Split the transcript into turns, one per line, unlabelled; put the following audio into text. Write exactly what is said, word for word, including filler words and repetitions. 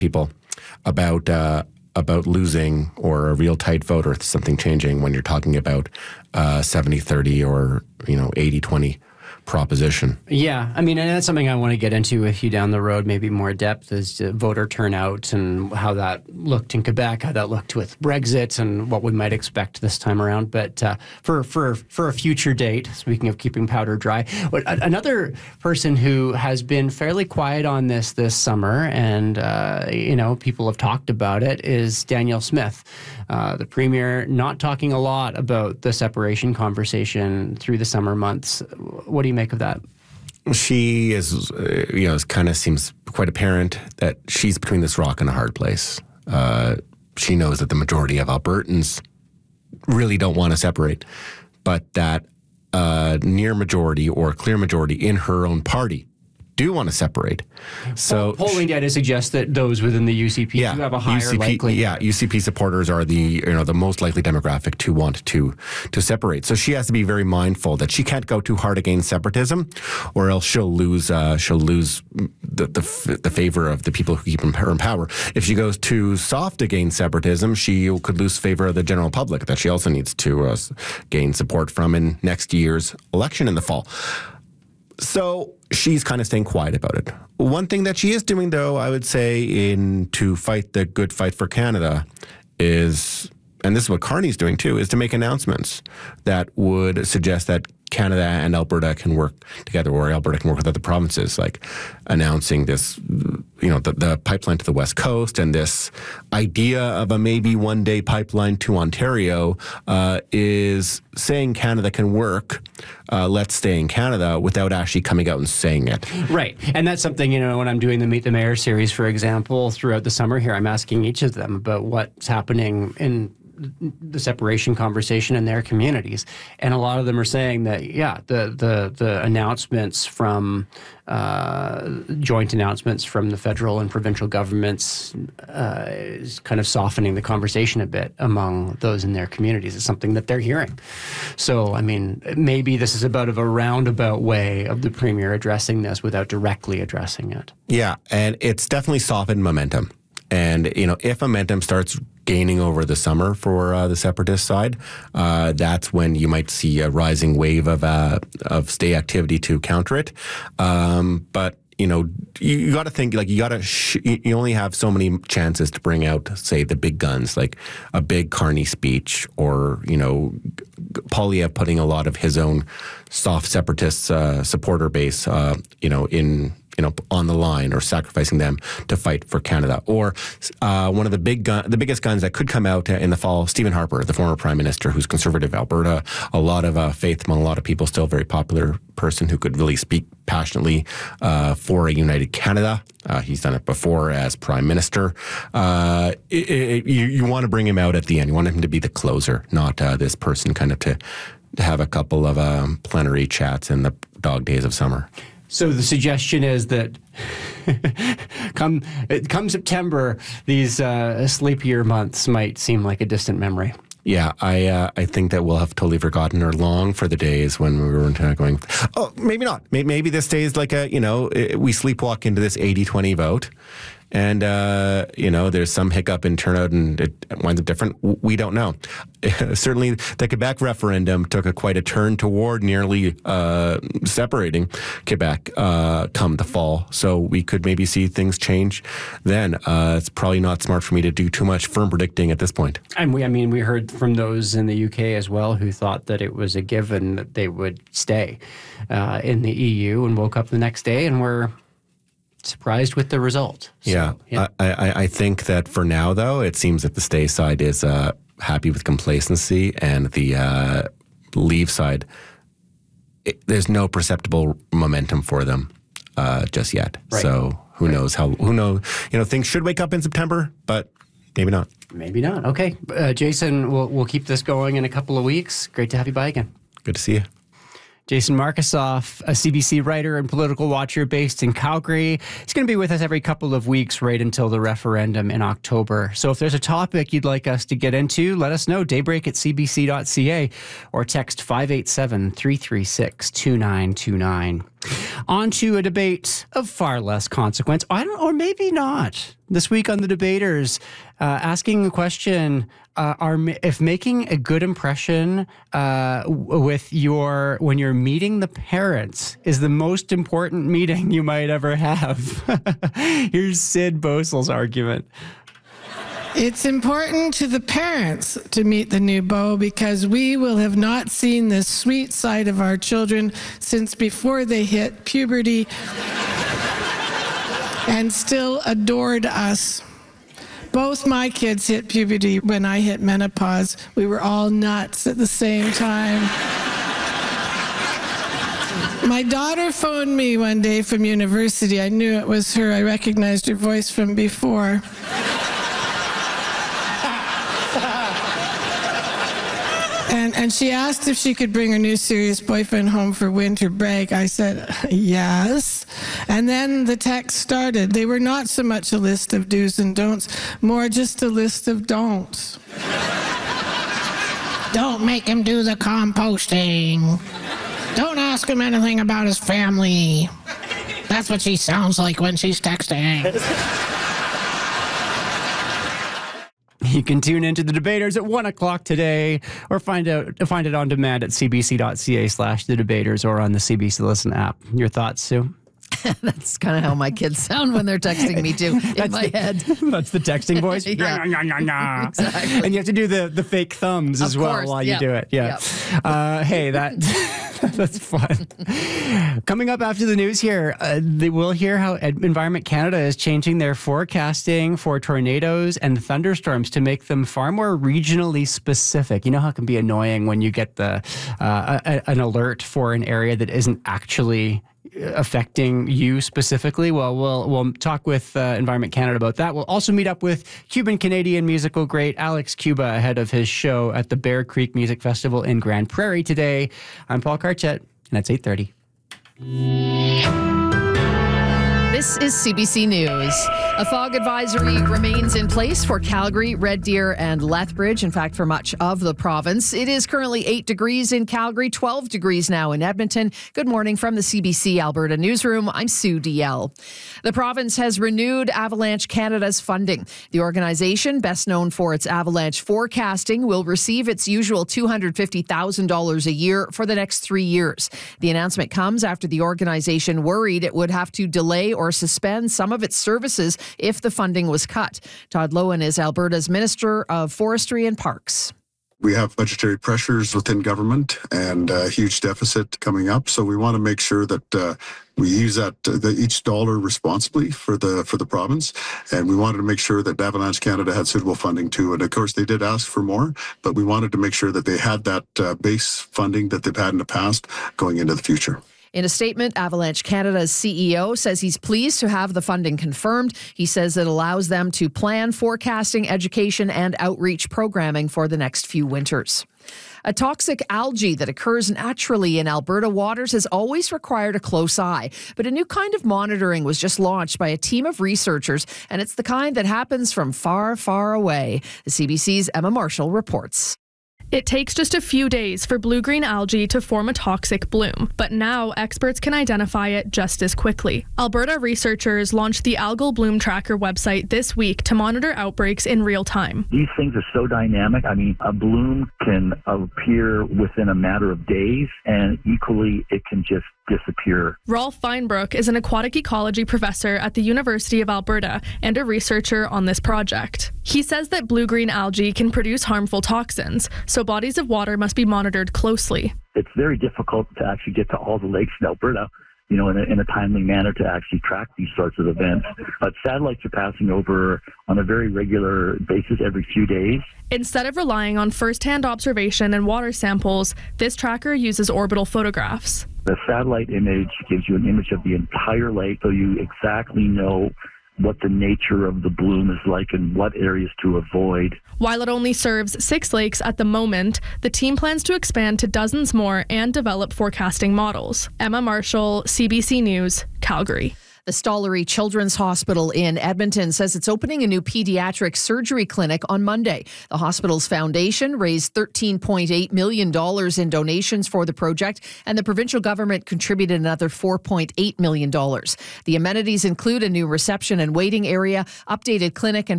people about uh, about losing or a real tight vote or something changing when you're talking about uh, seventy thirty or, you know, eighty twenty proposition.
Yeah, I mean, and that's something I want to get into with you down the road, maybe more depth, is uh, voter turnout and how that looked in Quebec, how that looked with Brexit, and what we might expect this time around. But uh, for for for a future date, speaking of keeping powder dry, what, another person who has been fairly quiet on this this summer, and uh, you know, people have talked about it, is Danielle Smith, uh, the premier, not talking a lot about the separation conversation through the summer months. What do you make of that?
She is, uh, you know, it kind of seems quite apparent that she's between this rock and a hard place. Uh, she knows that the majority of Albertans really don't want to separate, but that uh, near majority or clear majority in her own party do want to separate. So
polling data suggests that those within the U C P
yeah,
do have a higher
U C P,
likelihood.
Yeah, U C P supporters are the you know the most likely demographic to want to to separate. So she has to be very mindful that she can't go too hard against separatism, or else she'll lose uh, she'll lose the, the the favor of the people who keep her in power. If she goes too soft against separatism, she could lose favor of the general public that she also needs to uh, gain support from in next year's election in the fall. So she's kind of staying quiet about it. One thing that she is doing, though, I would say, in to fight the good fight for Canada is, and this is what Carney's doing too, is to make announcements that would suggest that Canada and Alberta can work together, or Alberta can work with other provinces, like announcing this, you know, the, the pipeline to the West Coast, and this idea of a maybe one day pipeline to Ontario uh, is saying Canada can work, uh, let's stay in Canada, without actually coming out and saying it.
Right. And that's something, you know, when I'm doing the Meet the Mayor series, for example, throughout the summer here, I'm asking each of them about what's happening in the separation conversation in their communities, and a lot of them are saying that yeah, the the the announcements from uh, joint announcements from the federal and provincial governments uh, is kind of softening the conversation a bit among those in their communities. It's something that they're hearing. So I mean, maybe this is about of a roundabout way of the premier addressing this without directly addressing it.
Yeah, and it's definitely softened momentum. And, you know, if momentum starts gaining over the summer for uh, the separatist side, uh, that's when you might see a rising wave of uh, of state activity to counter it. Um, but, you know, you, you got to think, like, you got to, sh- you only have so many chances to bring out, say, the big guns, like a big Carney speech, or, you know, Poilievre putting a lot of his own soft separatist uh, supporter base, uh, you know, in, you know, on the line, or sacrificing them to fight for Canada. Or uh, one of the big gun, the biggest guns that could come out in the fall, Stephen Harper, the former Prime Minister, who's Conservative Alberta, a lot of uh, faith among a lot of people, still a very popular person who could really speak passionately uh, for a united Canada. Uh, he's done it before as Prime Minister. Uh, it, it, you, you want to bring him out at the end. You want him to be the closer, not uh, this person kind of to, to have a couple of um, plenary chats in the dog days of summer.
So the suggestion is that come come September, these uh, sleepier months might seem like a distant memory.
Yeah, I uh, I think that we'll have totally forgotten or long for the days when we were going, oh, maybe not. Maybe this day is like a, you know, we sleepwalk into this eighty twenty vote. And, uh, you know, there's some hiccup in turnout and it winds up different. We don't know. Certainly, the Quebec referendum took a quite a turn toward nearly uh, separating Quebec uh, come the fall. So we could maybe see things change then. Uh, it's probably not smart for me to do too much firm predicting at this point.
And we, I mean, we heard from those in the U K as well who thought that it was a given that they would stay uh, in the E U, and woke up the next day and were surprised with the result. So,
yeah,
yeah.
I, I, I think that for now, though, it seems that the stay side is uh, happy with complacency, and the uh, leave side, it, there's no perceptible momentum for them uh, just yet.
Right.
So who right. knows how? Who knows? You know, things should wake up in September, but maybe not.
Maybe not. Okay, uh, Jason, we'll we'll keep this going in a couple of weeks. Great to have you by again.
Good to see you.
Jason Markusoff, a C B C writer and political watcher based in Calgary. He's going to be with us every couple of weeks right until the referendum in October. So if there's a topic you'd like us to get into, let us know. Daybreak at c b c dot c a or text five eight seven, three three six, two nine two nine. On to a debate of far less consequence, I don't, or maybe not. This week on The Debaters, uh, asking a question, uh, are if making a good impression uh, with your, when you're meeting the parents is the most important meeting you might ever have. Here's Sid Bosel's argument.
It's important to the parents to meet the new beau because we will have not seen this sweet side of our children since before they hit puberty and still adored us. Both my kids hit puberty when I hit menopause. We were all nuts at the same time. My daughter phoned me one day from university. I knew it was her. I recognized her voice from before. And, and she asked if she could bring her new serious boyfriend home for winter break. I said, yes. And then the text started. They were not so much a list of do's and don'ts, more just a list of don'ts. Don't make him do the composting. Don't ask him anything about his family. That's what she sounds like when she's texting.
You can tune into The Debaters at one o'clock today or find out find it on demand at c b c dot c a slash the debaters or on the C B C Listen app. Your thoughts, Sue?
That's kind of how my kids sound when they're texting me too, in my
the,
head.
That's the texting voice?
Yeah.
Exactly. And you have to do the, the fake thumbs as
of
well
course.
while
Yep.
you do it. Yeah.
Yep.
Uh, hey, that that's fun. Coming up after the news here, uh, they will hear how Environment Canada is changing their forecasting for tornadoes and thunderstorms to make them far more regionally specific. You know how it can be annoying when you get the uh, a, an alert for an area that isn't actually affecting you specifically. Well, we'll we'll talk with uh, Environment Canada about that. We'll also meet up with Cuban-Canadian musical great Alex Cuba ahead of his show at the Bear Creek Music Festival in Grand Prairie today. I'm Paul Carchett, and that's eight thirty.
This is C B C News. A fog advisory remains in place for Calgary, Red Deer, and Lethbridge. In fact, for much of the province. It is currently eight degrees in Calgary, twelve degrees now in Edmonton. Good morning from the C B C Alberta Newsroom. I'm Sue D L. The province has renewed Avalanche Canada's funding. The organization, best known for its avalanche forecasting, will receive its usual two hundred fifty thousand dollars a year for the next three years. The announcement comes after the organization worried it would have to delay or suspend some of its services if the funding was cut. Todd Loewen is Alberta's Minister of Forestry and Parks.
We have budgetary pressures within government and a huge deficit coming up. So we want to make sure that uh, we use that uh, the, each dollar responsibly for the for the province. And we wanted to make sure that Avalanche Canada had suitable funding too. And of course, they did ask for more, but we wanted to make sure that they had that uh, base funding that they've had in the past going into the future.
In a statement, Avalanche Canada's C E O says he's pleased to have the funding confirmed. He says it allows them to plan forecasting, education, and outreach programming for the next few winters. A toxic algae that occurs naturally in Alberta waters has always required a close eye. But a new kind of monitoring was just launched by a team of researchers, and it's the kind that happens from far, far away. The C B C's Emma Marshall reports.
It takes just a few days for blue-green algae to form a toxic bloom, but now experts can identify it just as quickly. Alberta researchers launched the Algal Bloom Tracker website this week to monitor outbreaks in real time.
These things are so dynamic. I mean, a bloom can appear within a matter of days, and equally, it can just disappear.
Rolf Feinbrook is an aquatic ecology professor at the University of Alberta and a researcher on this project. He says that blue-green algae can produce harmful toxins, so bodies of water must be monitored closely.
It's very difficult to actually get to all the lakes in Alberta, you know, in a, in a timely manner to actually track these sorts of events. But satellites are passing over on a very regular basis every few days.
Instead of relying on first-hand observation and water samples, this tracker uses orbital photographs.
The satellite image gives you an image of the entire lake, so you exactly know what the nature of the bloom is like and what areas to avoid.
While it only serves six lakes at the moment, the team plans to expand to dozens more and develop forecasting models. Emma Marshall, C B C News, Calgary.
The Stollery Children's Hospital in Edmonton says it's opening a new pediatric surgery clinic on Monday. The hospital's foundation raised thirteen point eight million dollars in donations for the project, and the provincial government contributed another four point eight million dollars. The amenities include a new reception and waiting area, updated clinic and